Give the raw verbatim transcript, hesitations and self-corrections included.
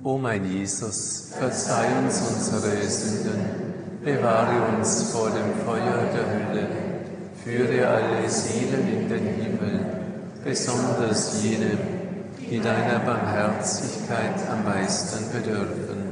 O mein Jesus, verzeih uns unsere Sünden, bewahre uns vor dem Feuer der Hölle, führe alle Seelen in den Himmel, besonders jene, die deiner Barmherzigkeit am meisten bedürfen.